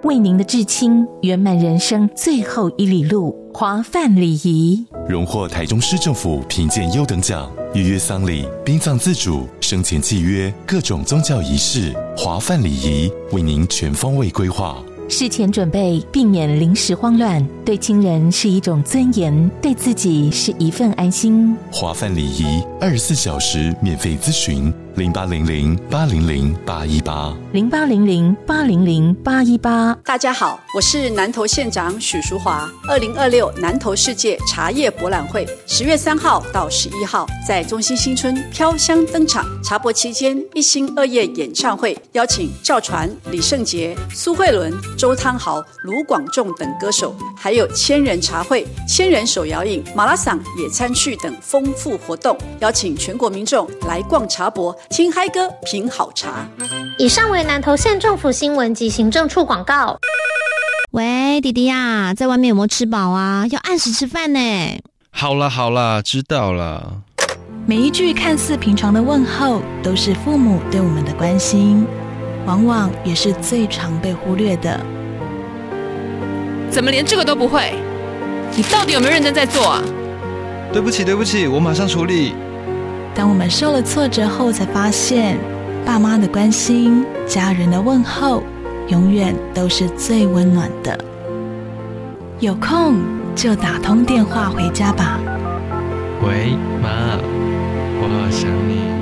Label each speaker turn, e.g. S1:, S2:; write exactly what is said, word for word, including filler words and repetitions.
S1: 为您的至亲圆满人生最后一里路，华梵礼仪
S2: 荣获台中市政府评鉴优等奖，预约丧礼、殡葬自主、生前契约各种宗教仪式，华梵礼仪为您全方位规划。
S1: 事前准备，避免临时慌乱，对亲人是一种尊严，对自己是一份安心。
S2: 华梵礼仪二十四小时免费咨询，零八零零八零零八一八，
S1: 零八零零八零零八一八。
S3: 大家好，我是南投县长许淑华。二零二六南投世界茶叶博览会十月三号到十一号在中心新村飘香登场。茶博期间一心二叶演唱会，邀请赵传、李圣杰、苏慧伦、周汤豪、卢广仲等歌手，还有千人茶会、千人手摇饮、马拉松野餐趣等丰富活动，邀请全国民众来逛茶博，听嗨歌，品好茶。
S4: 以上为南投县政府新闻及行政处广告。
S5: 喂，弟弟呀，在外面有没有吃饱啊？要按时吃饭呢。
S6: 好啦好啦，知道了。
S7: 每一句看似平常的问候，都是父母对我们的关心，往往也是最常被忽略的。
S8: 怎么连这个都不会？你到底有没有认真在做啊？
S6: 对不起对不起，我马上处理。
S7: 当我们受了挫折后，才发现爸妈的关心、家人的问候，永远都是最温暖的。有空就打通电话回家吧。
S6: 喂，妈，我好想你。